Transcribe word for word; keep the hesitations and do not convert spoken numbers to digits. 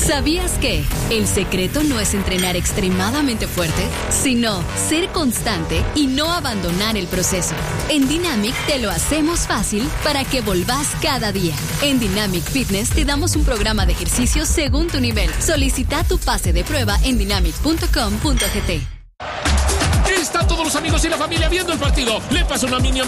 ¿Sabías que el secreto no es entrenar extremadamente fuerte, sino ser constante y no abandonar el proceso? En Dynamic te lo hacemos fácil para que volvás cada día. En Dynamic Fitness te damos un programa de ejercicios según tu nivel. Solicita tu pase de prueba en dynamic punto com punto g t. Están todos los amigos y la familia viendo el partido. Le pasa una mini